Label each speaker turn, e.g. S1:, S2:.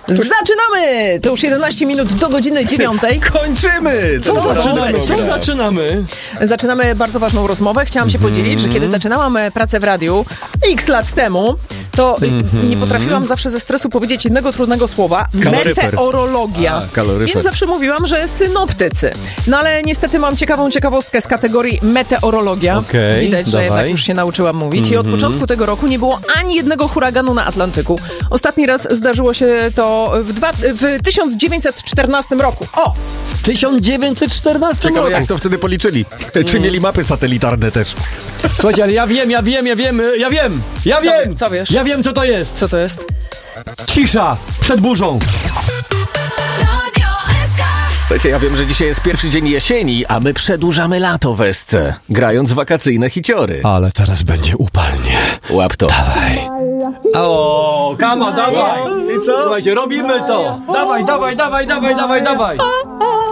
S1: Zaczynamy! To już 11 minut do godziny 9.
S2: Kończymy!
S3: Co zaczynamy?
S1: Zaczynamy bardzo ważną rozmowę. Chciałam się podzielić, że kiedy zaczynałam pracę w radiu x lat temu, to nie potrafiłam zawsze ze stresu powiedzieć jednego trudnego słowa.
S2: Kaloryfer.
S1: Meteorologia.
S2: Kaloryfer.
S1: Więc zawsze mówiłam, że synoptycy. No ale niestety mam ciekawą ciekawostkę z kategorii meteorologia.
S3: Okej,
S1: Widać, że
S3: dawaj.
S1: jednak już się nauczyłam mówić. I od początku tego roku nie było ani jednego huraganu na Atlantyku. Ostatni raz zdarzyło się to w 1914 roku. O!
S3: W 1914
S2: Ciekawe,
S3: roku.
S2: jak to wtedy policzyli. Czy mieli mapy satelitarne też?
S3: Słuchajcie, ale ja wiem!
S1: Co wiesz?
S3: Ja wiem, co to jest.
S1: Co to jest?
S3: Cisza przed burzą.
S2: Słuchajcie, ja wiem, że dzisiaj jest pierwszy dzień jesieni, a my przedłużamy lato w SC, grając wakacyjne hiciory.
S3: Ale teraz będzie upalnie.
S2: Łap to.
S3: Dawaj. O, kama, dawaj.
S2: I co?
S3: Słuchajcie, robimy to. Dawaj.